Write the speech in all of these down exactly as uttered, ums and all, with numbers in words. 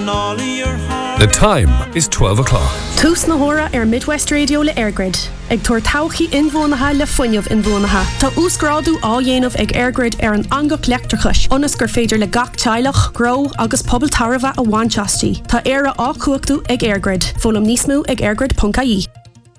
all of your heart. The time is twelve o'clock. Tús na hora ar Midwest Radio le Airgrid. Ag tuair tauchaí inmhónatha le fuinneamh inmhónatha. Tá úsgráadú á dhéanamh ag Airgrid ar an angach leachtarchais. Onas gur féidir le gach teilech, gró agus pobl tarbha a bhainteastí. Tá éire á cuachtú ag Airgrid. Fólam níos mó ag airgrid dot I E.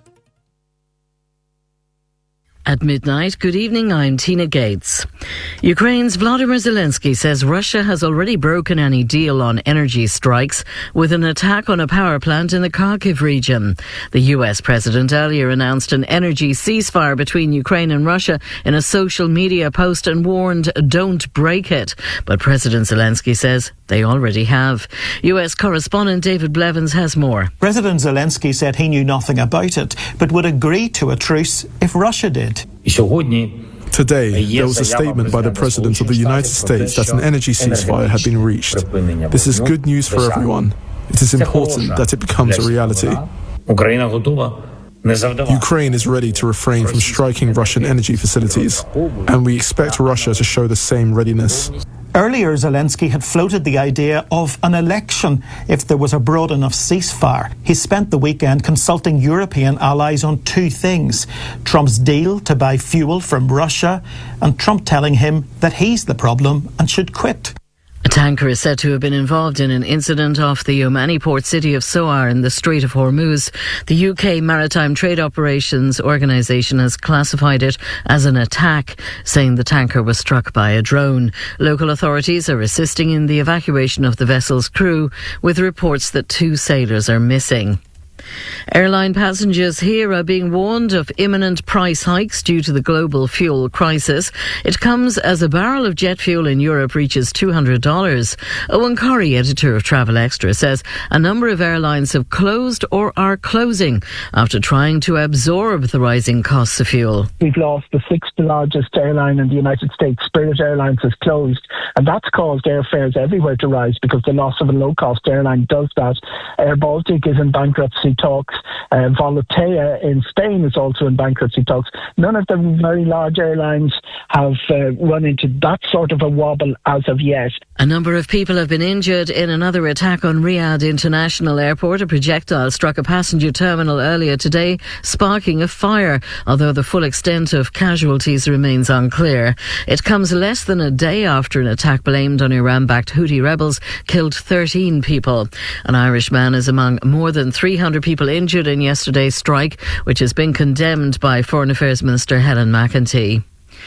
At midnight, good evening, I'm Tina Gates. Ukraine's Vladimir Zelensky says Russia has already broken any deal on energy strikes with an attack on a power plant in the Kharkiv region. The U S president earlier announced an energy ceasefire between Ukraine and Russia in a social media post and warned, don't break it. But President Zelensky says they already have. U S correspondent David Blevins has more. President Zelensky said he knew nothing about it, but would agree to a truce if Russia did. Today, there was a statement by the President of the United States that an energy ceasefire had been reached. This is good news for everyone. It is important that it becomes a reality. Ukraine is ready to refrain from striking Russian energy facilities, and we expect Russia to show the same readiness. Earlier, Zelensky had floated the idea of an election if there was a broad enough ceasefire. He spent the weekend consulting European allies on two things: Trump's deal to buy fuel from Russia, and Trump telling him that he's the problem and should quit. A tanker is said to have been involved in an incident off the Omani port city of Soar in the Strait of Hormuz. The U K Maritime Trade Operations Organisation has classified it as an attack, saying the tanker was struck by a drone. Local authorities are assisting in the evacuation of the vessel's crew, with reports that two sailors are missing. Airline passengers here are being warned of imminent price hikes due to the global fuel crisis. It comes as a barrel of jet fuel in Europe reaches two hundred dollars. Owen Corrie, editor of Travel Extra, says a number of airlines have closed or are closing after trying to absorb the rising costs of fuel. We've lost the sixth largest airline in the United States. Spirit Airlines has closed, and that's caused airfares everywhere to rise because the loss of a low-cost airline does that. Air Baltic is in bankruptcy talks. Uh, Volotea in Spain is also in bankruptcy talks. None of the very large airlines have uh, run into that sort of a wobble as of yet. A number of people have been injured in another attack on Riyadh International Airport. A projectile struck a passenger terminal earlier today, sparking a fire, although the full extent of casualties remains unclear. It comes less than a day after an attack blamed on Iran-backed Houthi rebels killed thirteen people. An Irish man is among more than three hundred people injured in yesterday's strike, which has been condemned by Foreign Affairs Minister Helen McEntee.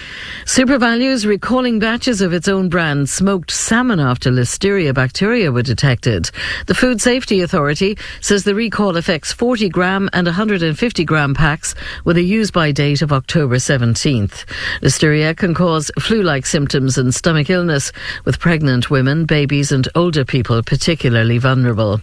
SuperValu's recalling batches of its own brand smoked salmon after Listeria bacteria were detected. The Food Safety Authority says the recall affects forty gram and one hundred fifty gram packs with a use-by date of October seventeenth. Listeria can cause flu-like symptoms and stomach illness, with pregnant women, babies and older people particularly vulnerable.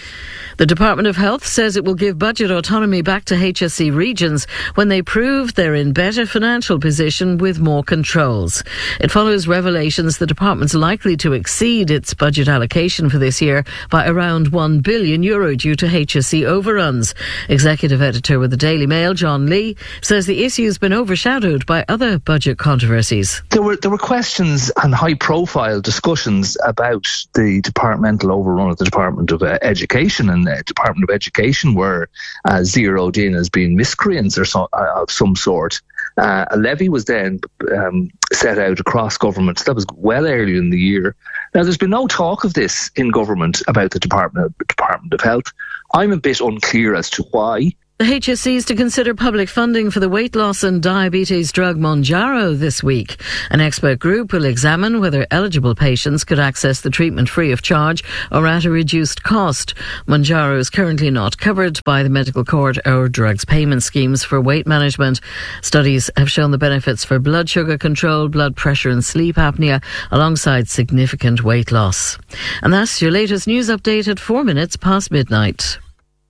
The Department of Health says it will give budget autonomy back to H S E regions when they prove they're in better financial position with more controls. It follows revelations the department's likely to exceed its budget allocation for this year by around one billion euro due to H S E overruns. Executive editor with the Daily Mail, John Lee, says the issue's been overshadowed by other budget controversies. There were there were questions and high-profile discussions about the departmental overrun of the Department of uh, Education, and the Department of Education were uh, zeroed in as being miscreants or so, uh, of some sort. Uh, a levy was then um, set out across government. That was well earlier in the year. Now, there's been no talk of this in government about the Department of, Department of Health. I'm a bit unclear as to why. The H S E is to consider public funding for the weight loss and diabetes drug Mounjaro this week. An expert group will examine whether eligible patients could access the treatment free of charge or at a reduced cost. Mounjaro is currently not covered by the Medical Court or drugs payment schemes for weight management. Studies have shown the benefits for blood sugar control, blood pressure and sleep apnea, alongside significant weight loss. And that's your latest news update at four minutes past midnight.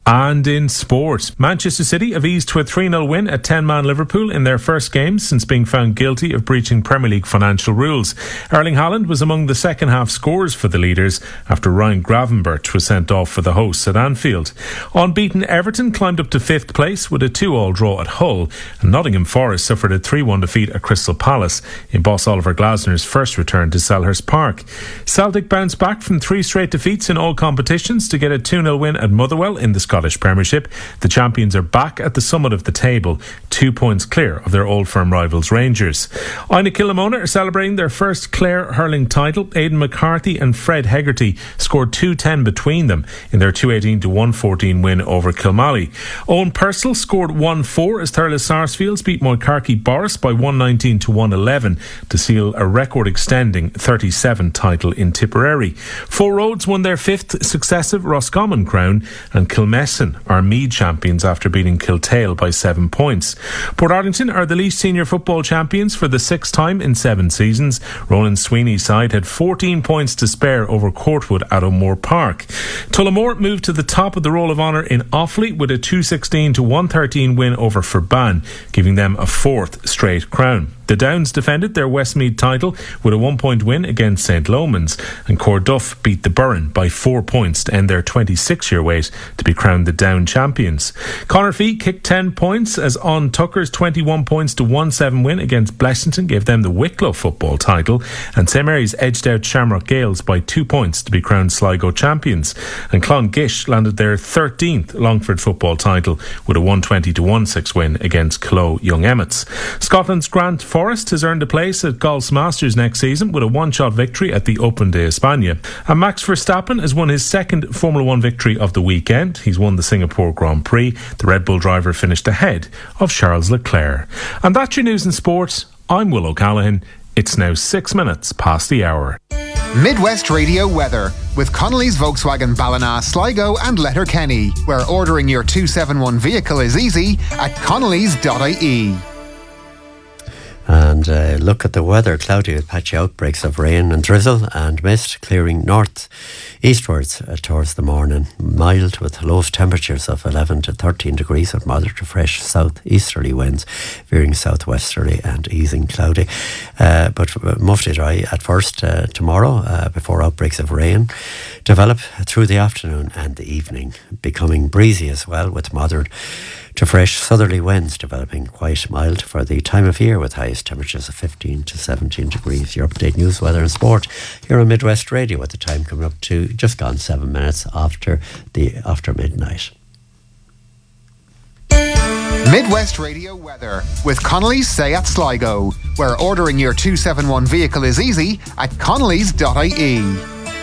And in sport, Manchester City have eased to a three nil win at ten-man Liverpool in their first game since being found guilty of breaching Premier League financial rules. Erling Haaland was among the second half scorers for the leaders after Ryan Gravenberch was sent off for the hosts at Anfield. Unbeaten Everton climbed up to fifth place with a two all draw at Hull, and Nottingham Forest suffered a three one defeat at Crystal Palace in boss Oliver Glasner's first return to Selhurst Park. Celtic bounced back from three straight defeats in all competitions to get a two nil win at Motherwell in the Scottish Premiership. The champions are back at the summit of the table, two points clear of their old firm rivals Rangers. Ina Killamona are celebrating their first Clare hurling title. Aidan McCarthy and Fred Hegarty scored two ten between them in their two eighteen to one fourteen win over Kilmally. Owen Purcell scored one four as Thurles Sarsfields beat Moycarkey Boris by one nineteen to one eleven to seal a record extending thirty-seven title in Tipperary. Four Roads won their fifth successive Roscommon crown, and Kilmessan are Meath champions after beating Kiltale by seven points. Portarlington are the Laois senior football champions for the sixth time in seven seasons. Roland Sweeney's side had fourteen points to spare over Courtwood at O'Moore Park. Tullamore moved to the top of the Roll of Honour in Offaly with a two sixteen to one thirteen win over Ferban, giving them a fourth straight crown. The Downs defended their Westmeath title with a one-point win against Saint Lomans, and Corduff beat the Burren by four points to end their twenty-six-year wait to be crowned the Down champions. Connorfee kicked ten points as On Tucker's twenty-one points to one seven win against Blessington gave them the Wicklow football title, and Saint Mary's edged out Shamrock Gales by two points to be crowned Sligo champions. And Clongish landed their thirteenth Longford football title with a one twenty to one six win against Clough Young Emmets. Scotland's Grant Forest has earned a place at Golf's Masters next season with a one-shot victory at the Open de España. And Max Verstappen has won his second Formula One victory of the weekend. He's won the Singapore Grand Prix. The Red Bull driver finished ahead of Charles Leclerc. And that's your news in sport. I'm Will O'Callaghan. It's now six minutes past the hour. Midwest Radio weather with Connolly's Volkswagen Ballina, Sligo and Letterkenny, where ordering your two seventy-one vehicle is easy at connellys dot I E. And uh, look at the weather, cloudy with patchy outbreaks of rain and drizzle and mist, clearing north eastwards uh, towards the morning. Mild with lowest temperatures of eleven to thirteen degrees with moderate to fresh southeasterly winds, veering southwesterly and easing cloudy. Uh, but mostly dry at first uh, tomorrow uh, before outbreaks of rain develop through the afternoon and the evening, becoming breezy as well with moderate to fresh southerly winds developing quite mild for the time of year with highest temperatures of fifteen to seventeen degrees. Your update news, weather and sport here on Midwest Radio at the time coming up to just gone seven minutes after the after midnight. Midwest Radio weather with Connolly's Seat Sligo, where ordering your two seventy-one vehicle is easy at connellys dot I E.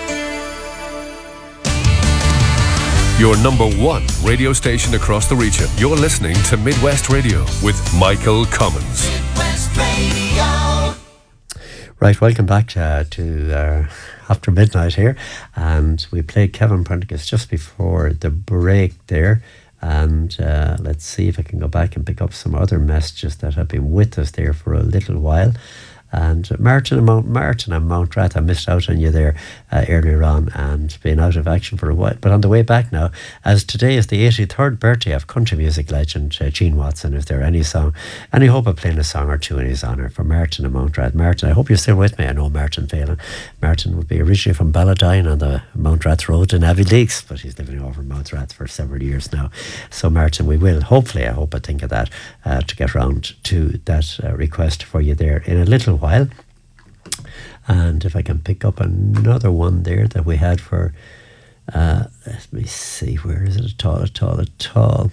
Your number one radio station across the region. You're listening to Midwest Radio with Michael Commons. Midwest Radio. Right, welcome back uh, to uh, After Midnight here. And we played Kevin Prendergast just before the break there. And uh, let's see if I can go back and pick up some other messages that have been with us there for a little while. And Martin and Mount Martin and Mount Rath, I missed out on you there uh, earlier on and been out of action for a while. But on the way back now, as today is the eighty-third birthday of country music legend uh, Gene Watson, is there any song, any hope of playing a song or two in his honour for Martin and Mount Rath? Martin, I hope you're still with me. I know Martin Phelan. Martin would be originally from Balladine on the Mount Rath Road in Abbey Leaks, but he's living over in Mount Rath for several years now. So Martin, we will, hopefully, I hope I think of that, uh, to get round to that uh, request for you there in a little while. while and if I can pick up another one there that we had for uh, let me see, where is it at all at all at all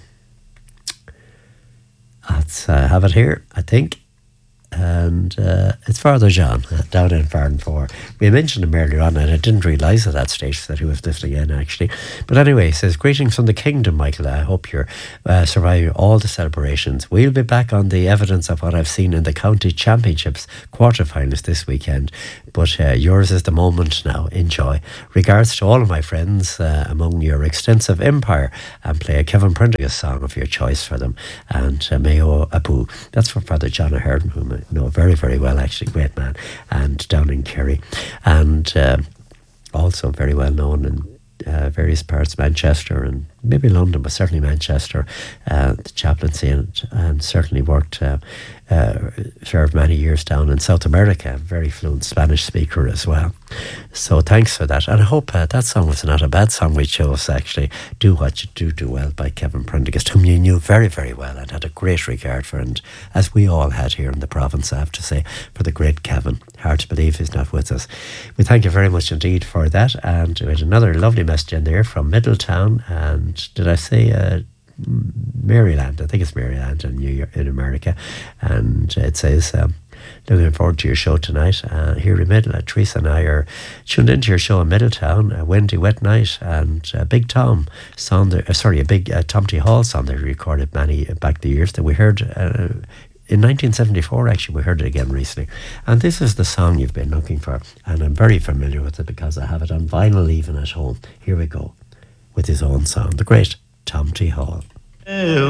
let's uh, have it here, I think, and uh, it's Father John uh, down in Farnfore. We mentioned him earlier on and I didn't realise at that stage that he was listening in actually. But anyway, he says, greetings from the kingdom, Michael. I hope you're uh, surviving all the celebrations. We'll be back on the evidence of what I've seen in the county championships quarterfinals this weekend, but uh, yours is the moment now. Enjoy. Regards to all of my friends uh, among your extensive empire, and play a Kevin Prendergast song of your choice for them, and uh, Mayo Apu. That's for Father John Ahern, whom I know very, very well, actually, great man, and down in Kerry, and uh, also very well known in uh, various parts of Manchester and maybe London, but certainly Manchester, uh, the chaplaincy, and, and certainly worked, uh, uh, served many years down in South America, very fluent Spanish speaker as well. So thanks for that. And I hope uh, that song was not a bad song we chose, actually. Do What You Do, Do Well by Kevin Prendergast, whom you knew very, very well and had a great regard for, and as we all had here in the province, I have to say, for the great Kevin. Hard to believe he's not with us. We thank you very much indeed for that. And we had another lovely message in there from Middletown, and did I say uh, Maryland? I think it's Maryland in New York, in America. And it says, um, looking forward to your show tonight. Uh, here in Middle, uh, Teresa and I are tuned into your show in Middletown. A windy, wet night, and uh, Big Tom song. There, uh, sorry, a big uh, Tom T. Hall song that we recorded many uh, back the years that we heard uh, in nineteen seventy-four. Actually, we heard it again recently, and this is the song you've been looking for, and I'm very familiar with it because I have it on vinyl even at home. Here we go with his own song, the great Tom T. Hall.